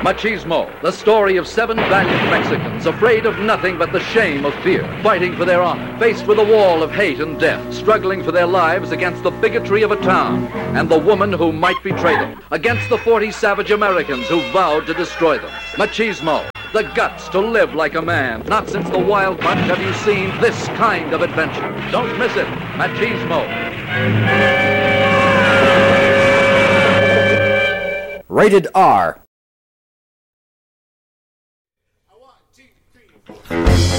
Machismo, the story of 7 valiant Mexicans afraid of nothing but the shame of fear, fighting for their honor, faced with a wall of hate and death, struggling for their lives against the bigotry of a town and the woman who might betray them, against the 40 savage Americans who vowed to destroy them. Machismo, the guts to live like a man. Not since the Wild Bunch have you seen this kind of adventure. Don't miss it. Machismo. Rated R.